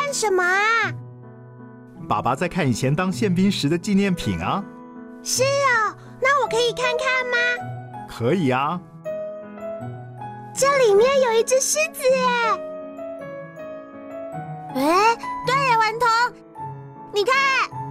看什么啊？ 爸爸在看以前当宪兵时的纪念品啊。 是哦，那我可以看看吗？ 可以啊。 这里面有一只狮子耶！哎，对耶，顽童，你看。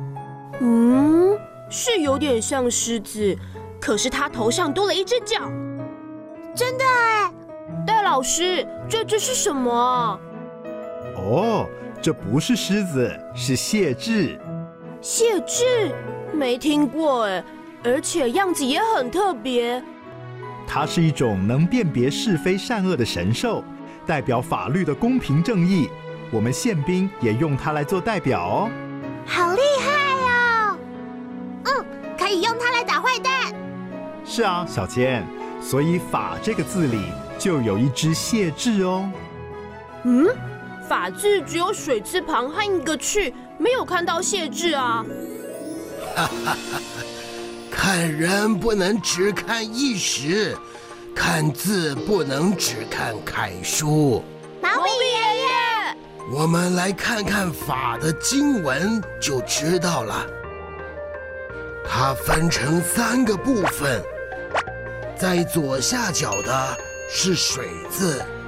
是有点像狮子，可是它头上多了一只角。 真的哎！ 戴老师，这只是什么啊？ 哦，这不是狮子，是谢豸。 谢豸？没听过哎，而且样子也很特别。 它是一种能辨别是非善恶的神兽，代表法律的公平正义。我们宪兵也用它来做代表哦。 好厉害哦！可以用它来打坏蛋。 是啊，小健，所以法这个字里就有一只谢豸哦。 法字只有水字旁和一个去，没有看到谢豸啊。 看人不能只看一时，看字不能只看楷书。 毛笔爷爷， 我们来看看法的经文就知道了。它分成3个部分，在左下角的是水字。